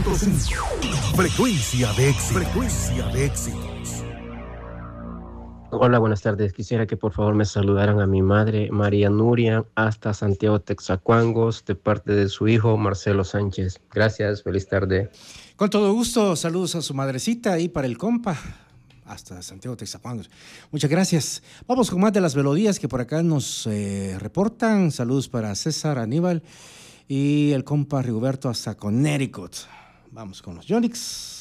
100.5. Frecuencia de éxito. Frecuencia de éxitos. Hola, buenas tardes. Quisiera que por favor me saludaran a mi madre, María Nuria, hasta Santiago Texacuangos, de parte de su hijo, Marcelo Sánchez. Gracias, feliz tarde. Con todo gusto, saludos a su madrecita y para el compa, hasta Santiago Texacuangos. Muchas gracias. Vamos con más de las melodías que por acá nos reportan. Saludos para César Aníbal y el compa Rigoberto hasta Connecticut. Vamos con los Yonix.